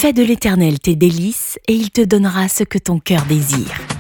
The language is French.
Fais de l'Éternel tes délices et il te donnera ce que ton cœur désire.